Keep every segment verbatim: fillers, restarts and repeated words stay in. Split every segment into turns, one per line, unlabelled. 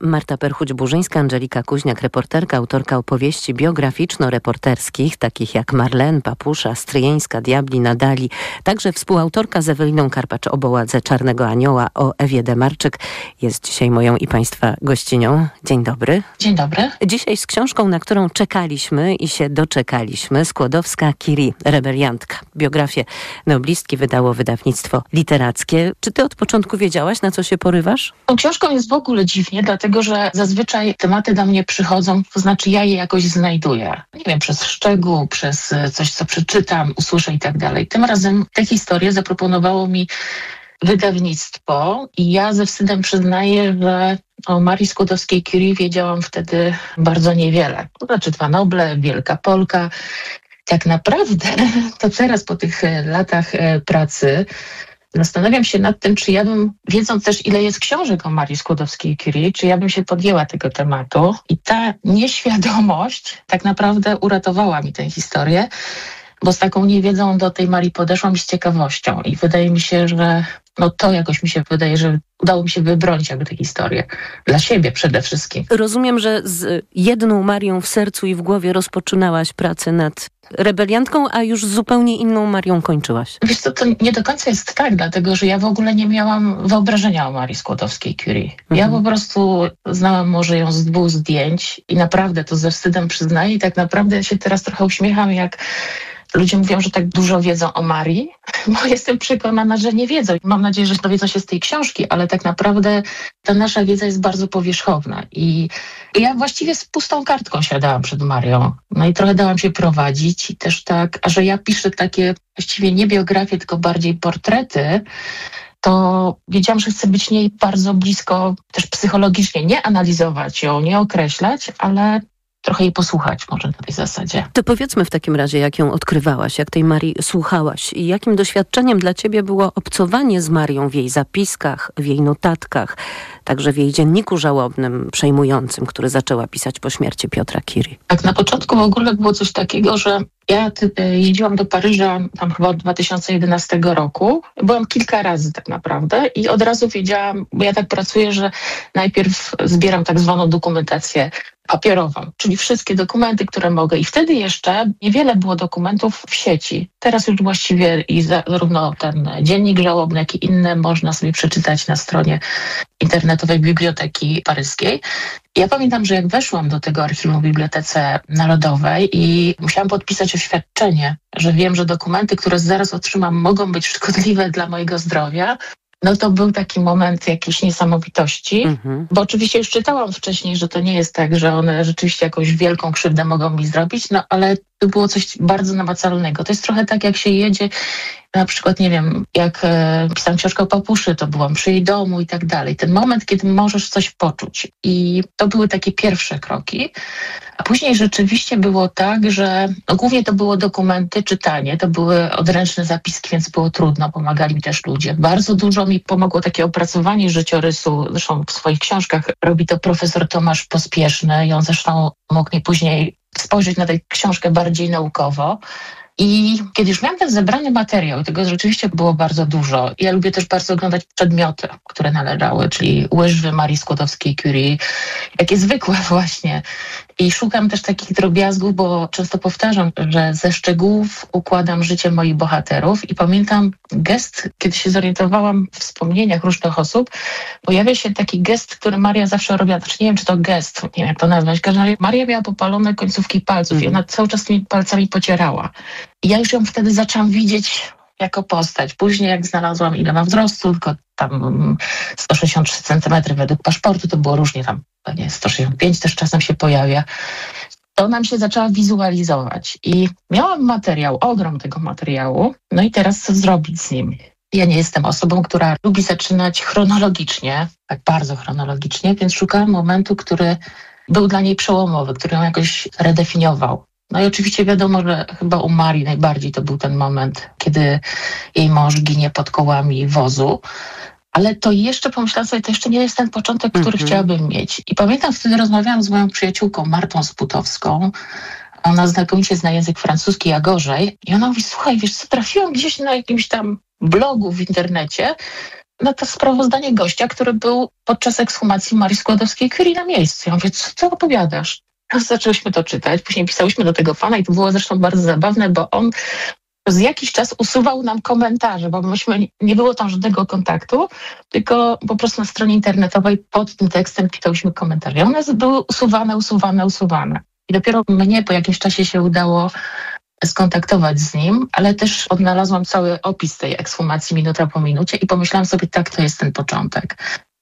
Marta Perchuć-Burzyńska, Angelika Kuźniak, reporterka, autorka opowieści biograficzno-reporterskich, takich jak Marlen, Papusza, Stryjeńska, Diabli, Nadali. Także współautorka z Eweliną Karpacz-Oboładze Czarnego Anioła o Ewie Demarczyk. Jest dzisiaj moją i Państwa gościnią. Dzień dobry.
Dzień dobry.
Dzisiaj z książką, na którą czekaliśmy i się doczekaliśmy. Skłodowska-Curie, rebeliantka. Biografię noblistki wydało wydawnictwo literackie. Czy ty od początku wiedziałaś, na co się porywasz?
Tą książką jest w ogóle dziwnie, dlatego że zazwyczaj tematy do mnie przychodzą, to znaczy ja je jakoś znajduję. Nie wiem, przez szczegół, przez coś, co przeczytam, usłyszę i tak dalej. Tym razem tę historię zaproponowało mi wydawnictwo i ja ze wstydem przyznaję, że o Marii Skłodowskiej-Curie wiedziałam wtedy bardzo niewiele. To znaczy dwa Noble, Wielka Polka. Tak naprawdę to teraz po tych latach pracy zastanawiam się nad tym, czy ja bym, wiedząc też ile jest książek o Marii Skłodowskiej-Curie, czy ja bym się podjęła tego tematu. I ta nieświadomość tak naprawdę uratowała mi tę historię, bo z taką niewiedzą do tej Marii podeszłam z ciekawością i wydaje mi się, że no to jakoś mi się wydaje, że udało mi się wybronić jakby tę historię. Dla siebie przede wszystkim.
Rozumiem, że z jedną Marią w sercu i w głowie rozpoczynałaś pracę nad rebeliantką, a już z zupełnie inną Marią kończyłaś.
Wiesz co, to nie do końca jest tak, dlatego że ja w ogóle nie miałam wyobrażenia o Marii Skłodowskiej-Curie. Mhm. Ja po prostu znałam może ją z dwóch zdjęć i naprawdę to ze wstydem przyznaję i tak naprawdę się teraz trochę uśmiecham, jak ludzie mówią, że tak dużo wiedzą o Marii, bo jestem przekonana, że nie wiedzą. Mam nadzieję, że dowiedzą się z tej książki, ale tak naprawdę ta nasza wiedza jest bardzo powierzchowna. I ja właściwie z pustą kartką siadałam przed Marią. No i trochę dałam się prowadzić i też tak, a że ja piszę takie właściwie nie biografie, tylko bardziej portrety, to wiedziałam, że chcę być niej bardzo blisko też psychologicznie, nie analizować ją, nie określać, ale trochę jej posłuchać może na tej zasadzie.
To powiedzmy w takim razie, jak ją odkrywałaś, jak tej Marii słuchałaś i jakim doświadczeniem dla ciebie było obcowanie z Marią w jej zapiskach, w jej notatkach, także w jej dzienniku żałobnym, przejmującym, który zaczęła pisać po śmierci Piotra Curie.
Tak, na początku w ogóle było coś takiego, że ja jeździłam do Paryża tam chyba od dwa tysiące jedenastego roku. Byłam kilka razy tak naprawdę i od razu wiedziałam, bo ja tak pracuję, że najpierw zbieram tak zwaną dokumentację papierową, czyli wszystkie dokumenty, które mogę. I wtedy jeszcze niewiele było dokumentów w sieci. Teraz już właściwie i zarówno ten dziennik żałobny, jak i inne można sobie przeczytać na stronie internetowej Biblioteki Paryskiej. Ja pamiętam, że jak weszłam do tego archiwum w Bibliotece Narodowej i musiałam podpisać oświadczenie, że wiem, że dokumenty, które zaraz otrzymam, mogą być szkodliwe dla mojego zdrowia, no to był taki moment jakiejś niesamowitości, mhm. bo oczywiście już czytałam wcześniej, że to nie jest tak, że one rzeczywiście jakąś wielką krzywdę mogą mi zrobić, no ale to było coś bardzo namacalnego. To jest trochę tak, jak się jedzie, na przykład, nie wiem, jak e, pisałam książkę o Papuszy, to byłam przy jej domu i tak dalej. Ten moment, kiedy możesz coś poczuć. I to były takie pierwsze kroki. A później rzeczywiście było tak, że no, głównie to było dokumenty, czytanie, to były odręczne zapiski, więc było trudno, pomagali mi też ludzie. Bardzo dużo mi pomogło takie opracowanie życiorysu, zresztą w swoich książkach robi to profesor Tomasz Pospieszny i on zresztą mógł mi później spojrzeć na tę książkę bardziej naukowo. I kiedy już miałam ten zebrany materiał, i tego rzeczywiście było bardzo dużo, ja lubię też bardzo oglądać przedmioty, które należały, czyli łyżwy Marii Skłodowskiej-Curie, takie zwykłe właśnie. I szukam też takich drobiazgów, bo często powtarzam, że ze szczegółów układam życie moich bohaterów i pamiętam gest, kiedy się zorientowałam w wspomnieniach różnych osób, pojawia się taki gest, który Maria zawsze robiła, znaczy nie wiem, czy to gest, nie wiem jak to nazwać, w każdym razie Maria miała popalone końcówki palców mm. i ona cały czas tymi palcami pocierała. I ja już ją wtedy zaczęłam widzieć jako postać. Później jak znalazłam, ile ma wzrostu, tylko tam sto sześćdziesiąt trzy centymetry według paszportu, to było różnie tam, nie, sto sześćdziesiąt pięć też czasem się pojawia. To nam się zaczęła wizualizować i miałam materiał, ogrom tego materiału, no i teraz co zrobić z nim? Ja nie jestem osobą, która lubi zaczynać chronologicznie, tak bardzo chronologicznie, więc szukałam momentu, który był dla niej przełomowy, który ją jakoś redefiniował. No i oczywiście wiadomo, że chyba u Marii najbardziej to był ten moment, kiedy jej mąż ginie pod kołami wozu. Ale to jeszcze pomyślałam sobie, to jeszcze nie jest ten początek, który mm-hmm. chciałabym mieć. I pamiętam, wtedy rozmawiałam z moją przyjaciółką Martą Sputowską. Ona znakomicie zna język francuski, a gorzej. I ona mówi, słuchaj, wiesz co, trafiłam gdzieś na jakimś tam blogu w internecie, na to sprawozdanie gościa, który był podczas ekshumacji Marii Skłodowskiej-Curie na miejscu. Ja mówię, co ty opowiadasz? Zaczęłyśmy to czytać, później pisałyśmy do tego fana i to było zresztą bardzo zabawne, bo on przez jakiś czas usuwał nam komentarze, bo myśmy, nie było tam żadnego kontaktu, tylko po prostu na stronie internetowej pod tym tekstem pisałyśmy komentarze. I one były usuwane, usuwane, usuwane. I dopiero mnie po jakimś czasie się udało skontaktować z nim, ale też odnalazłam cały opis tej ekshumacji minuta po minucie i pomyślałam sobie, tak, to jest ten początek.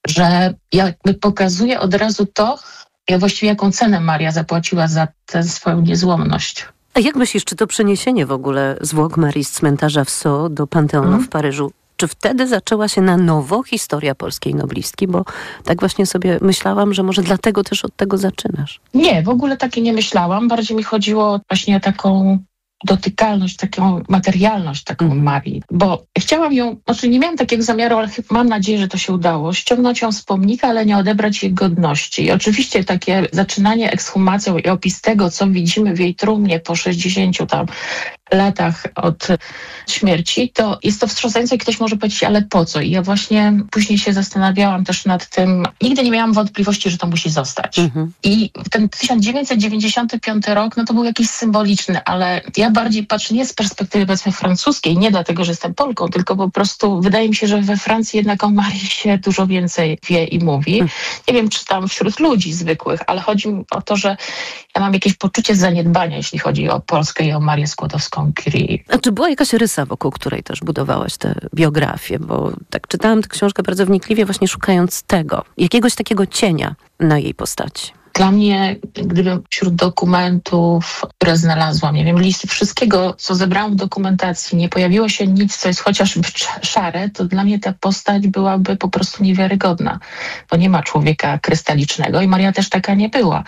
Że jakby pokazuje od razu to, jak właściwie jaką cenę Maria zapłaciła za tę swoją niezłomność.
A jak myślisz, czy to przeniesienie w ogóle zwłok Marii z cmentarza w Sceaux do Panteonu hmm. w Paryżu, czy wtedy zaczęła się na nowo historia polskiej noblistki? Bo tak właśnie sobie myślałam, że może dlatego też od tego zaczynasz.
Nie, w ogóle takie nie myślałam. Bardziej mi chodziło właśnie o taką dotykalność, taką materialność taką mm. Marii, bo chciałam ją, znaczy nie miałam takiego zamiaru, ale mam nadzieję, że to się udało, ściągnąć ją z pomnika, ale nie odebrać jej godności. I oczywiście takie zaczynanie ekshumacją i opis tego, co widzimy w jej trumnie po sześćdziesięciu tam latach od śmierci, to jest to wstrząsające i ktoś może powiedzieć, ale po co? I ja właśnie później się zastanawiałam też nad tym, nigdy nie miałam wątpliwości, że to musi zostać. Mm-hmm. I ten tysiąc dziewięćset dziewięćdziesiąty piąty rok, no to był jakiś symboliczny, ale ja bardziej patrzę nie z perspektywy powiedzmy francuskiej, nie dlatego, że jestem Polką, tylko po prostu wydaje mi się, że we Francji jednak o Marii się dużo więcej wie i mówi. Nie wiem, czy tam wśród ludzi zwykłych, ale chodzi mi o to, że ja mam jakieś poczucie zaniedbania, jeśli chodzi o Polskę i o Marię Skłodowską-Curie.
A czy była jakaś rysa, wokół której też budowałaś tę biografię? Bo tak czytałam tę książkę bardzo wnikliwie, właśnie szukając tego, jakiegoś takiego cienia na jej postaci.
Dla mnie, gdybym wśród dokumentów, które znalazłam, nie wiem, listy wszystkiego, co zebrałam w dokumentacji, nie pojawiło się nic, co jest chociażby szare, to dla mnie ta postać byłaby po prostu niewiarygodna, bo nie ma człowieka krystalicznego i Maria też taka nie była.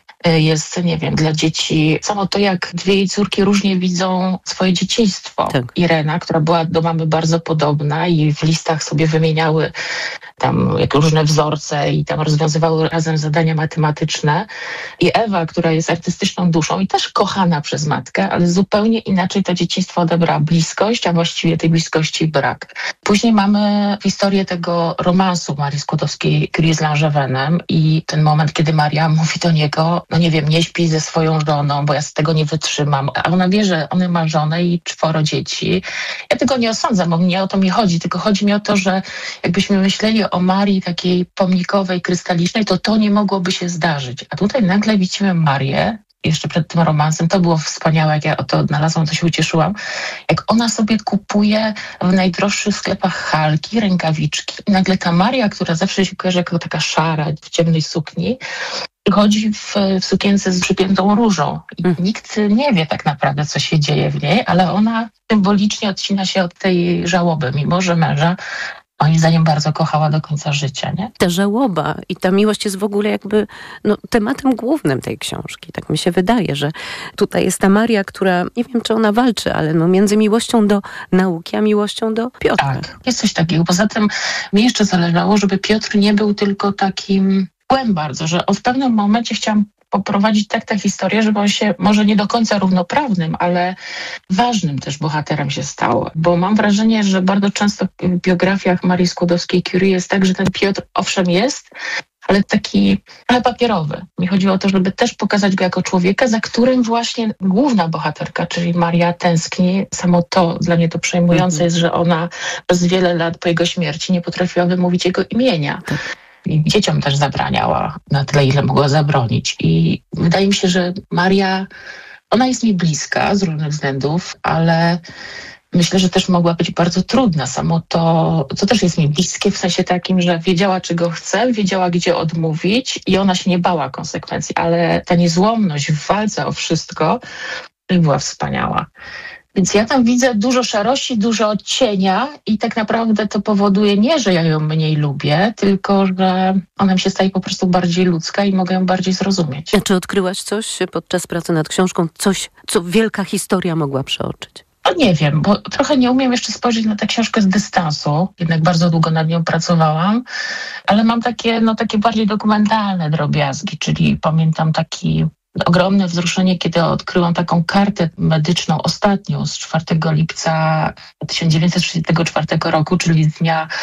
Jest, nie wiem, dla dzieci, samo to, jak dwie jej córki różnie widzą swoje dzieciństwo. Tak. Irena, która była do mamy bardzo podobna i w listach sobie wymieniały tam jak różne wzorce i tam rozwiązywały razem zadania matematyczne. I Ewa, która jest artystyczną duszą i też kochana przez matkę, ale zupełnie inaczej to dzieciństwo odebrała bliskość, a właściwie tej bliskości brak. Później mamy historię tego romansu Marii Skłodowskiej-Curie z Langevinem i ten moment, kiedy Maria mówi do niego, no nie wiem, nie śpi ze swoją żoną, bo ja z tego nie wytrzymam. A ona wie, że on ma żonę i czworo dzieci. Ja tego nie osądzam, bo nie o to mi chodzi, tylko chodzi mi o to, że jakbyśmy myśleli o Marii takiej pomnikowej, krystalicznej, to to nie mogłoby się zdarzyć. A tutaj nagle widzimy Marię, jeszcze przed tym romansem, to było wspaniałe, jak ja to odnalazłam, to się ucieszyłam, jak ona sobie kupuje w najdroższych sklepach halki, rękawiczki i nagle ta Maria, która zawsze się kojarzy jako taka szara w ciemnej sukni, chodzi w, w sukience z przypiętą różą. I mm. nikt nie wie tak naprawdę, co się dzieje w niej, ale ona symbolicznie odcina się od tej żałoby, mimo że męża moim zdaniem bardzo kochała do końca życia, nie?
Ta żałoba i ta miłość jest w ogóle jakby no, tematem głównym tej książki. Tak mi się wydaje, że tutaj jest ta Maria, która, nie wiem, czy ona walczy, ale no, między miłością do nauki, a miłością do Piotra.
Tak, jest coś takiego. Poza tym mi jeszcze zależało, żeby Piotr nie był tylko takim kłem bardzo, że w pewnym momencie chciałam poprowadzić tak tę historię, żeby on się może nie do końca równoprawnym, ale ważnym też bohaterem się stał. Bo mam wrażenie, że bardzo często w biografiach Marii Skłodowskiej-Curie jest tak, że ten Piotr owszem jest, ale taki trochę papierowy. Mi chodziło o to, żeby też pokazać go jako człowieka, za którym właśnie główna bohaterka, czyli Maria, tęskni. Samo to dla mnie to przejmujące mm-hmm. jest, że ona przez wiele lat po jego śmierci nie potrafiła wymówić jego imienia. I dzieciom też zabraniała na tyle, ile mogła zabronić. I wydaje mi się, że Maria, ona jest mi bliska z różnych względów, ale myślę, że też mogła być bardzo trudna. Samo to, to też jest mi bliskie w sensie takim, że wiedziała, czego chce, wiedziała, gdzie odmówić i ona się nie bała konsekwencji, ale ta niezłomność w walce o wszystko była wspaniała. Więc ja tam widzę dużo szarości, dużo cienia i tak naprawdę to powoduje nie, że ja ją mniej lubię, tylko że ona mi się staje po prostu bardziej ludzka i mogę ją bardziej zrozumieć.
A czy odkryłaś coś podczas pracy nad książką, coś, co wielka historia mogła przeoczyć?
No nie wiem, bo trochę nie umiem jeszcze spojrzeć na tę książkę z dystansu, jednak bardzo długo nad nią pracowałam, ale mam takie, no, takie bardziej dokumentalne drobiazgi, czyli pamiętam taki ogromne wzruszenie, kiedy odkryłam taką kartę medyczną ostatnią z czwartego lipca tysiąc dziewięćset trzydziestego czwartego roku, czyli z dnia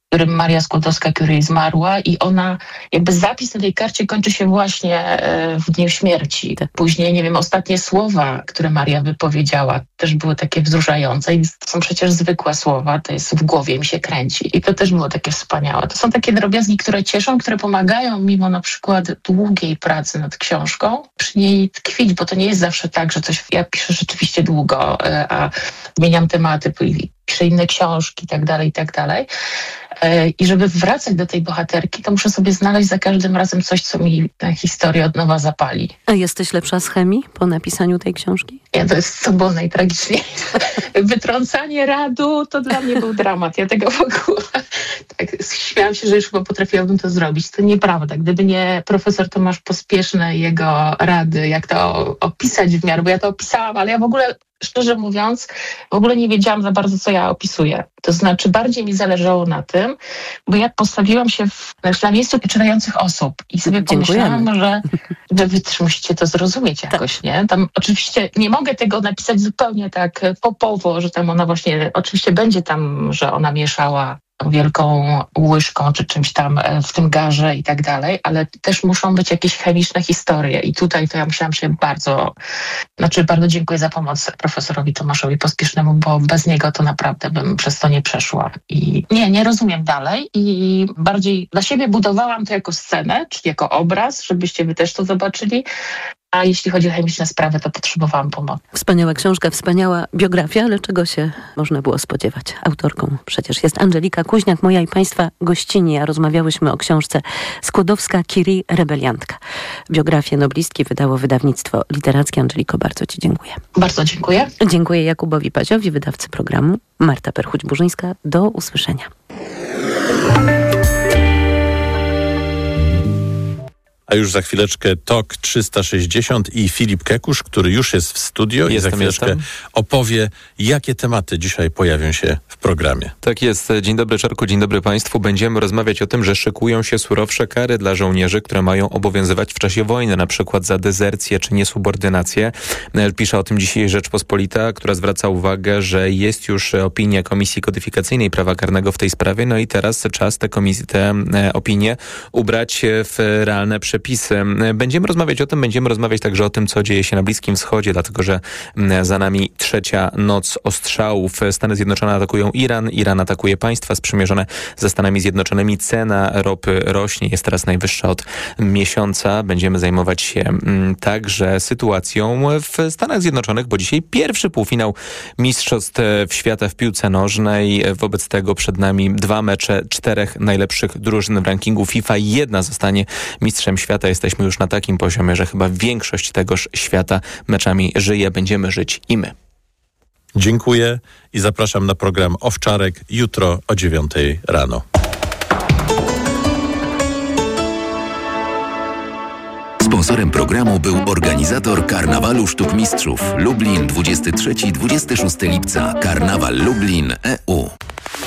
którym Maria Skłodowska-Curie zmarła i ona, jakby zapis na tej karcie kończy się właśnie w dniu śmierci. Później, nie wiem, ostatnie słowa, które Maria wypowiedziała, też były takie wzruszające i to są przecież zwykłe słowa, to jest w głowie mi się kręci i to też było takie wspaniałe. To są takie drobiazgi, które cieszą, które pomagają mimo na przykład długiej pracy nad książką przy niej tkwić, bo to nie jest zawsze tak, że coś, ja piszę rzeczywiście długo, a zmieniam tematy, piszę inne książki i tak dalej, i tak dalej. I żeby wracać do tej bohaterki, to muszę sobie znaleźć za każdym razem coś, co mi tę historię od nowa zapali.
A jesteś lepsza z chemii po napisaniu tej książki?
Ja to jest co było najtragiczniejsze. Wytrącanie radu to dla mnie był dramat. Ja tego w ogóle tak śmiałam się, że już chyba potrafiłabym to zrobić. To nieprawda. Gdyby nie profesor Tomasz Pospieszny i jego rady, jak to opisać w miarę, bo ja to opisałam, ale ja w ogóle, szczerze mówiąc, w ogóle nie wiedziałam za bardzo, co ja opisuję. To znaczy bardziej mi zależało na tym, bo ja postawiłam się w, na miejscu czytających osób i sobie pomyślałam, że, że wy też musicie to zrozumieć jakoś, tak. nie? Tam oczywiście nie mogę tego napisać zupełnie tak popowo, że tam ona właśnie, oczywiście będzie tam, że ona mieszała wielką łyżką czy czymś tam w tym garze i tak dalej, ale też muszą być jakieś chemiczne historie i tutaj to ja musiałam się bardzo, znaczy bardzo dziękuję za pomoc profesorowi Tomaszowi Pospiesznemu, bo bez niego to naprawdę bym przez to nie przeszła i nie, nie rozumiem dalej i bardziej dla siebie budowałam to jako scenę, czyli jako obraz, żebyście wy też to zobaczyli. A jeśli chodzi o chemiczne sprawy, to potrzebowałam pomocy.
Wspaniała książka, wspaniała biografia, ale czego się można było spodziewać? Autorką przecież jest Andżelika Kuźniak, moja i Państwa gościni, a rozmawiałyśmy o książce Skłodowska-Curie Rebeliantka. Biografię noblistki wydało wydawnictwo literackie. Andżeliko, bardzo Ci dziękuję.
Bardzo dziękuję.
Dziękuję Jakubowi Paziowi, wydawcy programu. Marta Perchuć-Burzyńska, do usłyszenia.
A już za chwileczkę TOK trzysta sześćdziesiąt i Filip Kekusz, który już jest w studio jestem, i za chwileczkę jestem. opowie, jakie tematy dzisiaj pojawią się w programie.
Tak jest. Dzień dobry Czarku, dzień dobry Państwu. Będziemy rozmawiać o tym, że szykują się surowsze kary dla żołnierzy, które mają obowiązywać w czasie wojny, na przykład za dezercję czy niesubordynację. Pisze o tym dzisiaj Rzeczpospolita, która zwraca uwagę, że jest już opinia Komisji Kodyfikacyjnej Prawa Karnego w tej sprawie, no i teraz czas te, komisje, te opinie ubrać w realne przepisy. Przepisy. Będziemy rozmawiać o tym, będziemy rozmawiać także o tym, co dzieje się na Bliskim Wschodzie, dlatego że za nami trzecia noc ostrzałów. Stany Zjednoczone atakują Iran, Iran atakuje państwa sprzymierzone ze Stanami Zjednoczonymi. Cena ropy rośnie, jest teraz najwyższa od miesiąca. Będziemy zajmować się także sytuacją w Stanach Zjednoczonych, bo dzisiaj pierwszy półfinał Mistrzostw Świata w piłce nożnej. Wobec tego przed nami dwa mecze czterech najlepszych drużyn w rankingu FIFA. Jedna zostanie mistrzem świata. Jesteśmy już na takim poziomie, że chyba większość tegoż świata meczami żyje. Będziemy żyć i my.
Dziękuję i zapraszam na program Owczarek jutro o dziewiątej rano.
Sponsorem programu był organizator Karnawalu Sztuk Mistrzów Lublin dwudziestego trzeciego do dwudziestego szóstego lipca. Karnawal Lublin E U.